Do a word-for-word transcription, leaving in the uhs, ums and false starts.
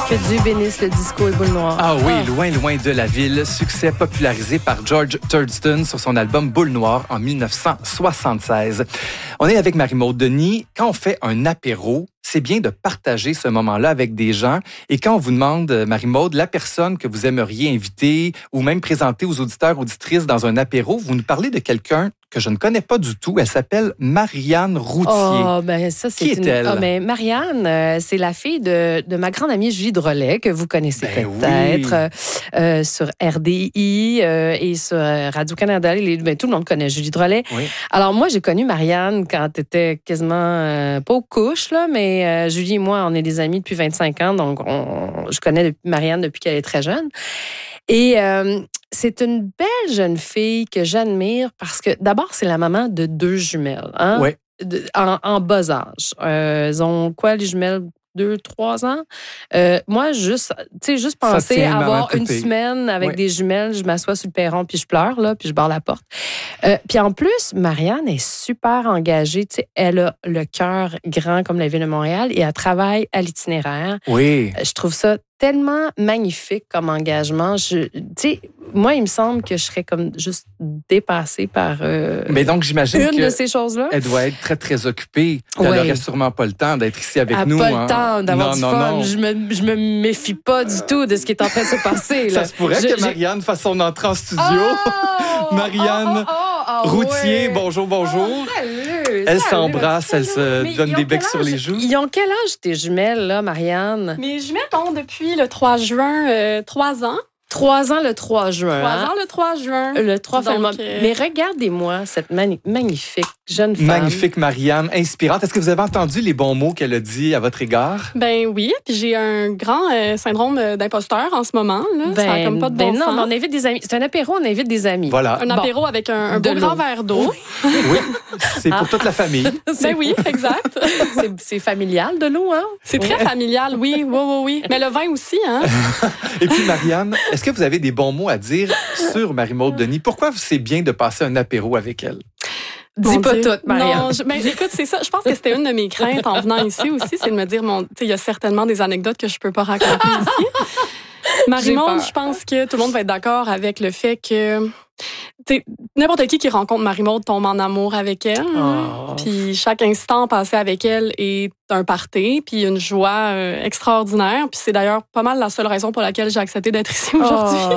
Que Dieu bénisse le disco et Boule Noire. Ah oui, ah. Loin, loin de la ville. Succès popularisé par George Thurdston sur son album Boule Noire en dix-neuf cent soixante-seize. On est avec Marie-Maude Denis. Quand on fait un apéro, c'est bien de partager ce moment-là avec des gens. Et quand on vous demande, Marie-Maude, la personne que vous aimeriez inviter ou même présenter aux auditeurs, auditrices dans un apéro, vous nous parlez de quelqu'un que je ne connais pas du tout. Elle s'appelle Marianne Routhier. Oh, ben ça, c'est Qui une... est-elle? Oh, ben, Marianne, euh, c'est la fille de, de ma grande amie Julie Drolet, que vous connaissez ben peut-être, oui. euh, sur R D I euh, et sur Radio-Canada. Les, ben, tout le monde connaît Julie Drolet. Oui. Alors, moi, j'ai connu Marianne quand elle était quasiment, euh, pas aux couches, là, mais euh, Julie et moi, on est des amis depuis vingt-cinq ans, donc on, je connais Marianne depuis qu'elle est très jeune. Et euh, c'est une belle jeune fille que j'admire parce que, d'abord, c'est la maman de deux jumelles, hein? Oui. De, en, en bas âge. Euh, elles ont quoi, les jumelles? Deux, trois ans. Euh, moi, juste, tu sais, juste penser à avoir une semaine avec oui. des jumelles, je m'assois sur le perron puis je pleure, là, puis je barre la porte. Euh, puis en plus, Marianne est super engagée. Tu sais, elle a le cœur grand comme la Ville de Montréal et elle travaille à l'itinéraire. Oui. Je trouve ça tellement magnifique comme engagement. Je, tu sais, moi, il me semble que je serais comme juste dépassée par euh, Mais donc, j'imagine une que de ces choses-là. Elle doit être très, très occupée. Elle oui. n'aurait sûrement pas le temps d'être ici avec elle nous. Elle n'a pas hein. le temps d'avoir non, du non, fun. Non. Je me, je me méfie pas du tout de ce qui est en train de se passer. Là. Ça se pourrait je, que je... Marianne fasse son entrée en studio. Oh! Marianne oh, oh, oh, oh, Routhier, ouais. bonjour, bonjour. Oh, salut, elle salut, s'embrasse, elle se Mais donne des becs sur les joues. Ils ont quel âge tes jumelles, là, Marianne? Mes jumelles ont depuis le trois juin, euh, trois ans. Trois ans le trois juin. Trois hein? ans le trois juin. Le trois Donc, euh... Mais regardez-moi cette mani- magnifique jeune femme. Magnifique Marianne, inspirante. Est-ce que vous avez entendu les bons mots qu'elle a dit à votre égard? Ben oui, puis j'ai un grand euh, syndrome d'imposteur en ce moment. Là. Ben, ça a comme pas de bon ben non, sens. mais on invite des amis. C'est un apéro, on invite des amis. Voilà. Un bon. apéro avec un, un beau grand verre d'eau. Oui, c'est pour ah. toute la famille. Ben oui, exact. c'est, c'est familial de l'eau, hein? C'est très familial, oui, oui, oui, oui. Mais le vin aussi, hein? Et puis Marianne, est-ce que vous avez des bons mots à dire sur Marie-Maude Denis? Pourquoi c'est bien de passer un apéro avec elle? Dis Mon pas Dieu. tout, Marianne. Non, je, ben, écoute, c'est ça. Je pense que c'était une de mes craintes en venant ici aussi, c'est de me dire, mon, il y a certainement des anecdotes que je peux pas raconter ici. Marie-Maude, je pense que tout le monde va être d'accord avec le fait que n'importe qui qui rencontre Marie-Maude tombe en amour avec elle. Oh. Puis chaque instant passé avec elle est un party, puis une joie euh, extraordinaire. Puis c'est d'ailleurs pas mal la seule raison pour laquelle j'ai accepté d'être ici aujourd'hui. Oh.